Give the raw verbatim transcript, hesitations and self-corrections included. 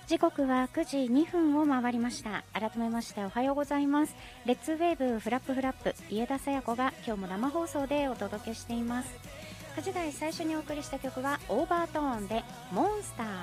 時刻はくじにふんを回りました。改めましておはようございます。レッツウェーブフラップフラップ家田沙耶子が今日も生放送でお届けしています。くじ台最初にお送りした曲はオーバートーンでモンスター。